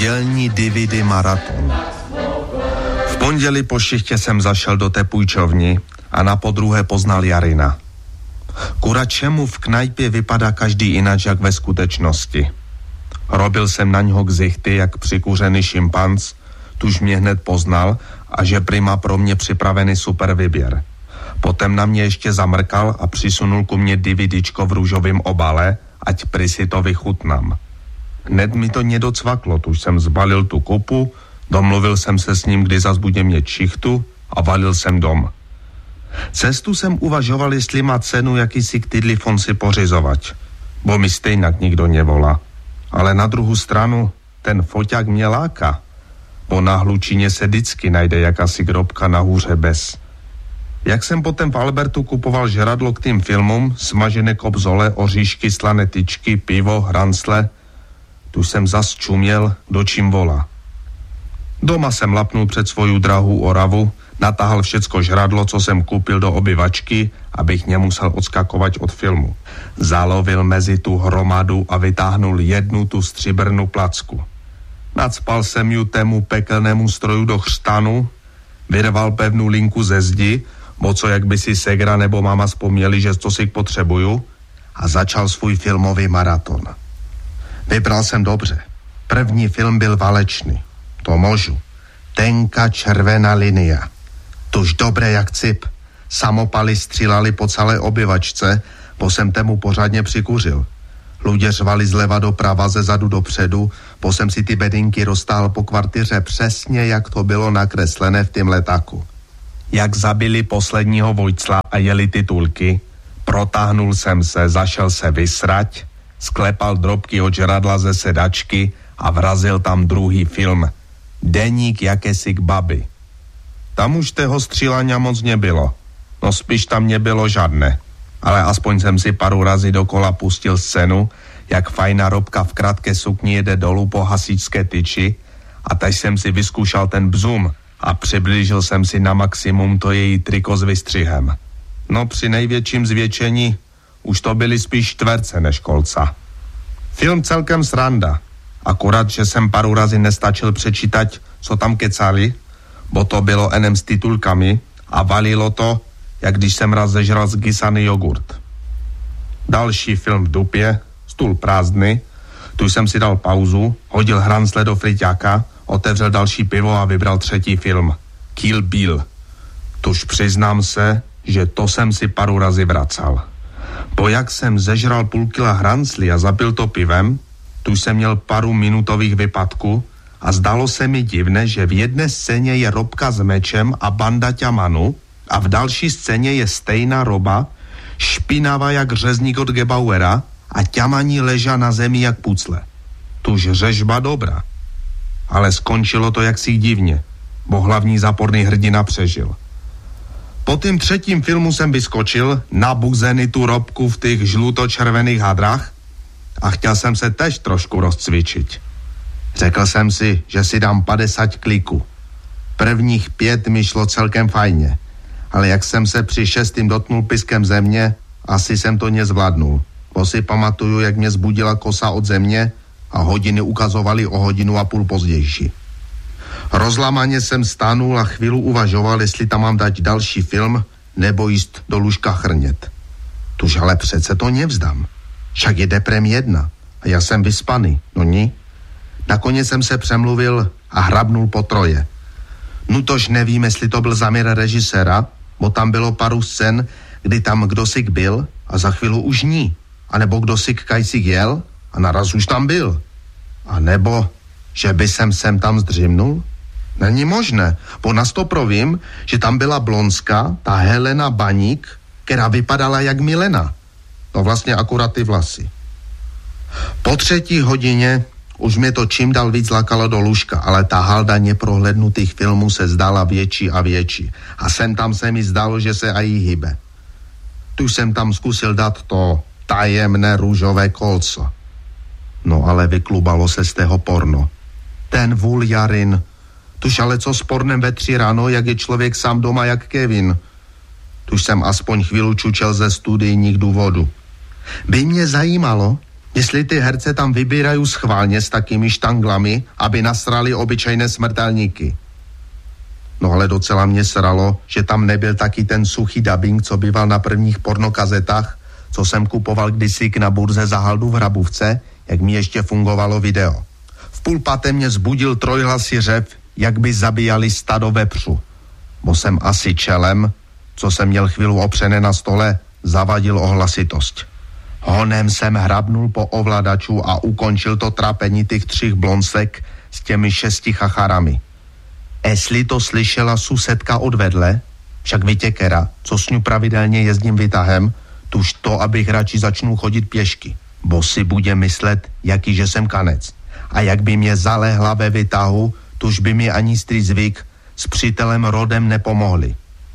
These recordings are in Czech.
Pondělní DVD maraton. V pondělí po šichtě jsem zašel do té půjčovny a na podruhé poznal Jarina. Kura čemu v knajpě vypadá každý inač jak ve skutečnosti. Robil jsem na něho ksichty jak přikuřený šimpanz, tuž mě hned poznal a že prima pro mě připravený super výběr. Potom na mě ještě zamrkal a přisunul ku mně DVDčko v růžovém obale, ať prý si to vychutnám. Hned mi to nedocvaklo, tuž jsem zbalil tu kupu, domluvil jsem se s ním, kdy zas bude mít šichtu a valil jsem dom. Cestu jsem uvažoval, jestli má cenu jakýsi ktydlifon si pořizovat, bo mi stejnak nikdo nevolá. Ale na druhou stranu ten foťák mě láka, bo na Hlučině se vždycky najde jakási grobka na hůře bez. Jak jsem potom v Albertu kupoval žradlo k tým filmům, smažené kobzole, oříšky, slané tyčky, pivo, hrancle, tu jsem zas čuměl, do čím volá. Doma jsem lapnul před svoju drahou Oravu, natáhl všecko žradlo, co jsem koupil do obyvačky, abych nemusel odskakovat od filmu. Zalovil mezi tu hromadu a vytáhnul jednu tu stříbrnou placku. Nacpal jsem ju tému pekelnému stroju do chřtanu, vyrval pevnou linku ze zdi, bo co jak by si segra nebo máma vzpomněli, že to si potřebuju, a začal svůj filmový maraton. Vybral jsem dobře. První film byl válečný. To můžu. Tenká červená linia. Tuž dobré jak cip. Samopaly střílali po celé obyvačce, bo jsem tému pořádně přikuřil. Lidé řvali zleva doprava, ze zadu dopředu, bo jsem si ty bedinky roztáhl po kvartiře přesně, jak to bylo nakreslené v tým letáku. Jak zabili posledního vojcla a jeli titulky, protáhnul jsem se, zašel se vysrať, sklepal drobky od žradla ze sedačky a vrazil tam druhý film. Deník jakési k babi. Tam už toho střílania moc nebylo. No spíš tam nebylo žádné. Ale aspoň jsem si paru razy dokola pustil scénu, jak fajná robka v krátké sukni jede dolů po hasičské tyči, a teď jsem si vyzkoušel ten bzum a přiblížil jsem si na maximum to její triko s vystřihem. No při největším zvětšení už to byly spíš čtverce než kolca. Film celkem sranda. Akorát, že jsem paru razy nestačil přečítat, co tam kecali, bo to bylo enem s titulkami a valilo to, jak když jsem raz zežral zkysaný jogurt. Další film v dupě, stůl prázdný, tu jsem si dal pauzu, hodil hrancle do friťáka, otevřel další pivo a vybral třetí film. Kill Bill. Tuž přiznám se, že to jsem si paru razy vracal. Bo jak jsem zežral půl kila hranclí a zapil to pivem, tu jsem měl paru minutových vypadků a zdalo se mi divné, že v jedné scéně je robka s mečem a banda ťamanu a v další scéně je stejná roba, špinavá jak řezník od Gebauera a ťamaní ležá na zemi jak pucle. Tuž řežba dobrá. Ale skončilo to jaksi divně, bo hlavní záporný hrdina přežil. Po tým třetím filmu jsem vyskočil, nabuzený tu robku v těch žluto-červených hadrách a chtěl jsem se tež trošku rozcvičit. Řekl jsem si, že si dám 50 kliků. Prvních 5 mi šlo celkem fajně, ale jak jsem se při 6. dotknul piskem země, asi jsem to nezvládnul. Bo si pamatuju, jak mě zbudila kosa od země a hodiny ukazovaly o 1,5 hodiny pozdější. Rozlamaně jsem stánul a chvíli uvažoval, jestli tam mám dát další film nebo jíst do lůžka chrnět. Tuž ale přece to nevzdám. Však je deprem 1 a já jsem vyspaný, no ni? Nakonec jsem se přemluvil a hrabnul po 3. Nutož nevím, jestli to byl záměr režiséra, bo tam bylo paru scén, kdy tam kdosik byl a za chvíli už ní. A nebo kdosik kajsik jel a naraz už tam byl. A nebo, že by sem tam zdřimnul? Není možné, bo na 100% vím, že tam byla blonská, ta Helena Baník, která vypadala jak Milena. No vlastně akurát ty vlasy. Po 3. hodině už mě to čím dál víc lákalo do lůžka, ale ta halda neprohlednutých filmů se zdala větší a větší. A sem tam se mi zdalo, že se aj hýbe. Tu jsem tam zkusil dát to tajemné růžové kolco. No ale vyklubalo se z toho porno. Ten vuljarin. Tuž ale co s pornem ve 3 ráno, jak je člověk sám doma jak Kevin. Tuž jsem aspoň chvíli čučel ze studijních důvodů. By mě zajímalo, Jestli ty herce tam vybírají schválně s takými štanglami, aby nasrali obyčejné smrtelníky. No ale docela mě sralo, že tam nebyl taky ten suchý dubbing, co býval na prvních pornokazetách, co jsem kupoval kdysi na burze za haldu v Hrabůvce, jak mi ještě fungovalo video. V 4:30 mě zbudil trojhlasý řev, jak by zabíjali stado vepřů. Bo jsem asi čelem, co jsem měl chvíli opřené na stole, zavadil o hlasitost. Honem jsem hrabnul po ovladaču a ukončil to trápení těch 3 blonsek s těmi 6 chacharami. Jestli to slyšela susedka odvedle, však vytěkera, co s ňu pravidelně jezdím vytahem, tuž to, abych radši začnul chodit pěšky, bo si bude myslet, jaký že jsem kanec. A jak by mě zalehla ve vytahu, tuž by mi ani strý Zvyk s přítelem Rodem nepomohli.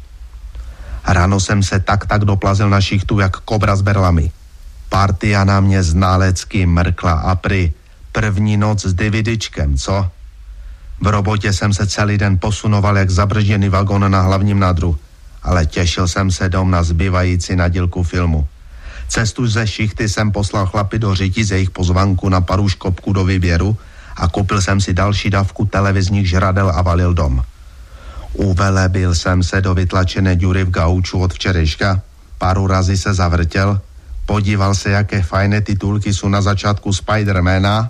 Ráno jsem se tak doplazil na šichtu, jak kobra s berlami. Partia na mě ználecky mrkla a prý první noc s dividičkem, co? V robotě jsem se celý den posunoval jak zabržděný vagón na hlavním nadru, ale těšil jsem se dom na zbývající nadílku filmu. Cestu ze šichty jsem poslal chlapi do Řití z jejich pozvanku na paru škopku do výběru a koupil jsem si další dávku televizních žradel a valil dom. Uvelebil jsem se do vytlačené díry v gauču od včerejška, paru razy se zavrtěl, podíval se, jaké fajné titulky jsou na začátku Spidermana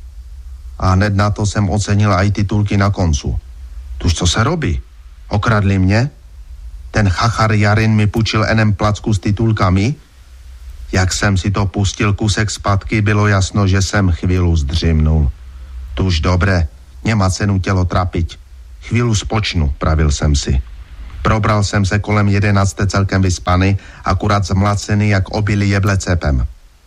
a hned na to jsem ocenil aj titulky na koncu. Tuž co se robí? Okradli mě? Ten chachar Jarin mi půjčil enem placku s titulkami? Jak jsem si to pustil kusek zpátky, bylo jasno, že jsem chvíli zdřimnul. Tuž dobré, nemá cenu tělo trapiť. Chvíli spočnu, pravil jsem si. Probral jsem se kolem 11. celkem vyspaný, akurát zmlacený jak obilí jeble cepem.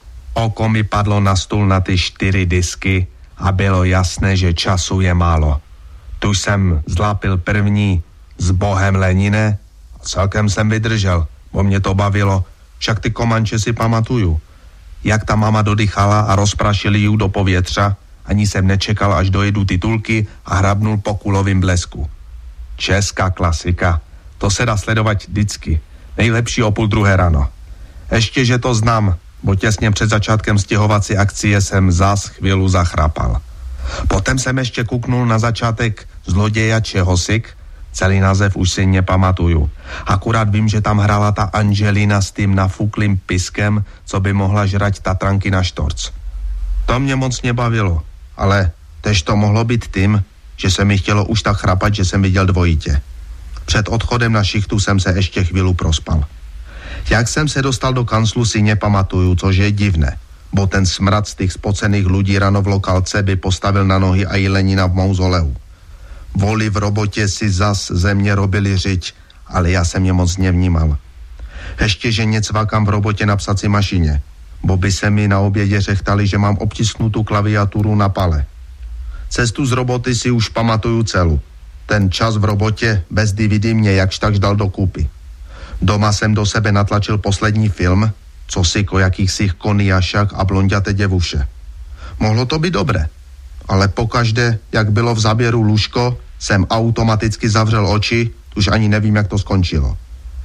Oko mi padlo na stůl na ty 4 disky a bylo jasné, že času je málo. Tu jsem zlápil první S Bohem Lenine a celkem jsem vydržel, bo mě to bavilo, však ty Komanče si pamatuju. Jak ta mama dodychala a rozprašili ju do povětřa, ani jsem nečekal, až dojedu titulky a hrabnul po kulovým blesku. Česká klasika, to se dá sledovat vždycky, nejlepší o 1:30 ráno. Ještě, že to znám, bo těsně před začátkem stěhovací akcie jsem zas chvíli zachrapal. Potom jsem ještě kuknul na začátek Zloděja Čehosik, celý název už si nepamatuju. Akurát vím, že tam hrála ta Angelina s tím nafuklým piskem, co by mohla žrať Tatranky na štorc. To mě moc nebavilo, ale tež to mohlo být tím, že se mi chtělo už tak chrapat, že jsem viděl dvojitě. Před odchodem na šichtu jsem se ještě chvíli prospal. Jak jsem se dostal do kanclu, si nepamatuju, což je divné, bo ten smrad z těch spocených lidí ráno v lokálce by postavil na nohy aj Lenina v mauzoleu. Voli v robotě si zas ze mě robili řiď, ale já jsem je moc nevnímal. Ještě, že necvakám v robotě na psací mašině, bo by se mi na obědě řechtali, že mám obtisknutou klaviaturu na pale. Cestu z roboty si už pamatuju celou. Ten čas v robotě bez DVD mě jakž takž dal dokupy. Doma jsem do sebe natlačil poslední film, co si ko jakýchsi koniašak a blonďaté děvuše. Mohlo to být dobré, ale pokaždé, jak bylo v záběru lůžko, jsem automaticky zavřel oči, už ani nevím, jak to skončilo.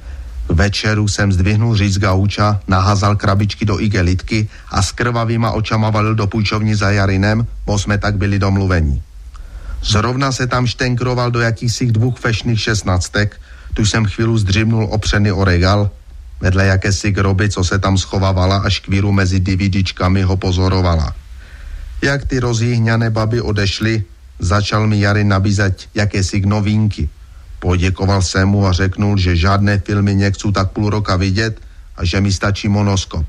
K večeru jsem zdvihnul říct z gauča, naházal krabičky do igelitky a s krvavýma očama valil do půjčovny za Jarinem, bo jsme tak byli domluveni. Zrovna se tam štenkroval do jakýchsi 2 fešných 16, tuž jsem chvíli zdřimnul opřený o regál, vedle jakési groby, co se tam schovávala a škvíru mezi DVDčkami ho pozorovala. Jak ty rozjíhňané baby odešly, začal mi Jarin nabízet jakési novinky. Poděkoval jsem mu a řeknul, že žádné filmy nechci tak půl roka vidět a že mi stačí monoskop.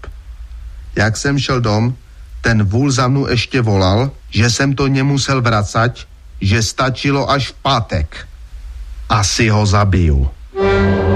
Jak jsem šel dom, ten vůl za mnou ještě volal, že jsem to nemusel vracať, že stačilo až v pátek. Asi ho zabiju.